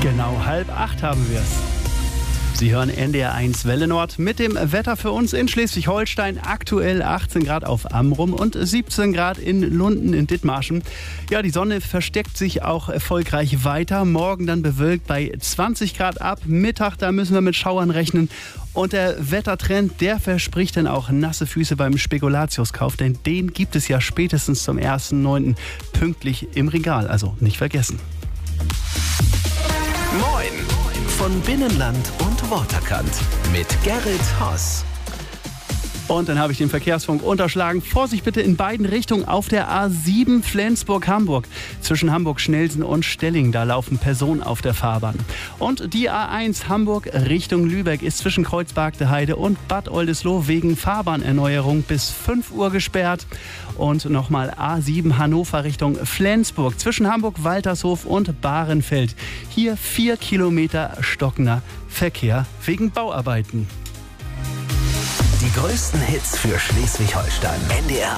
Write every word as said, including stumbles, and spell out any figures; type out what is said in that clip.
Genau halb acht haben wir es. Sie hören N D R eins Welle Nord mit dem Wetter für uns in Schleswig-Holstein. Aktuell achtzehn Grad auf Amrum und siebzehn Grad in Lunden in Dithmarschen. Ja, die Sonne versteckt sich auch erfolgreich weiter. Morgen dann bewölkt bei zwanzig Grad ab. Mittag, da müssen wir mit Schauern rechnen. Und der Wettertrend, der verspricht dann auch nasse Füße beim Spekulatiuskauf. Denn den gibt es ja spätestens zum ersten neunten pünktlich im Regal. Also nicht vergessen. Moin von Binnenland und Waterkant mit Gerrit Haas. Und dann habe ich den Verkehrsfunk unterschlagen. Vorsicht bitte in beiden Richtungen auf der A sieben Flensburg-Hamburg. Zwischen Hamburg-Schnelsen und Stelling, da laufen Personen auf der Fahrbahn. Und die A eins Hamburg Richtung Lübeck ist zwischen Kreuzberg-de-Heide und Bad Oldesloe wegen Fahrbahnerneuerung bis fünf Uhr gesperrt. Und nochmal A sieben Hannover Richtung Flensburg zwischen Hamburg-Waltershof und Bahrenfeld. Hier vier Kilometer stockender Verkehr wegen Bauarbeiten. Die größten Hits für Schleswig-Holstein. N D R